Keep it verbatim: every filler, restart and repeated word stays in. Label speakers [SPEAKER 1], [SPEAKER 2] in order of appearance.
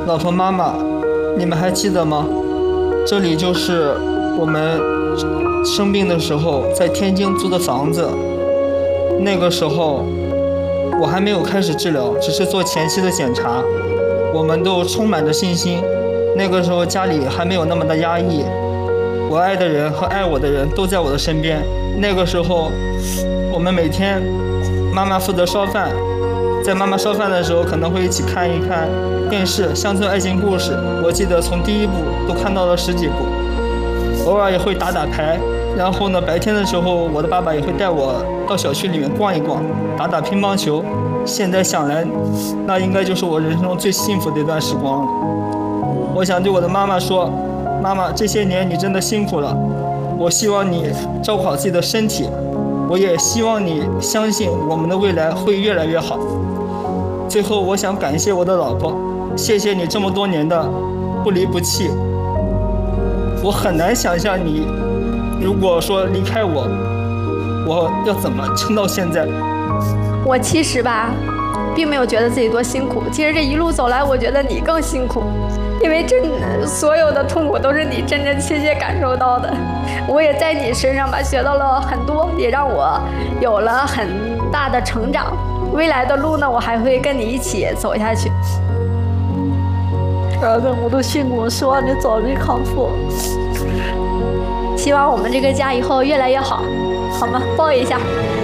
[SPEAKER 1] 老婆妈妈，你们还记得吗？这里就是我们生病的时候在天津租的房子。那个时候我还没有开始治疗，只是做前期的检查。我们都充满着信心。那个时候家里还没有那么的压抑，我爱的人和爱我的人都在我的身边。那个时候我们每天妈妈负责烧饭，在妈妈烧饭的时候可能会一起看一看电视《乡村爱情故事》，我记得从第一部都看到了十几部。偶尔也会打打牌，然后呢白天的时候我的爸爸也会带我到小区里面逛一逛，打打乒乓球。现在想来，那应该就是我人生中最幸福的一段时光了。我想对我的妈妈说，妈妈，这些年你真的辛苦了，我希望你照顾好自己的身体，我也希望你相信我们的未来会越来越好。最后我想感谢我的老婆，谢谢你这么多年的不离不弃。我很难想象你如果说离开我，我要怎么撑到现在。
[SPEAKER 2] 我其实吧并没有觉得自己多辛苦，其实这一路走来我觉得你更辛苦，因为真的所有的痛苦都是你真真切切感受到的。我也在你身上吧学到了很多，也让我有了很大的成长。未来的路呢，我还会跟你一起走下去。
[SPEAKER 3] 儿子，我都辛苦，希望你早日康复。
[SPEAKER 2] 希望我们这个家以后越来越好，好吗？抱一下。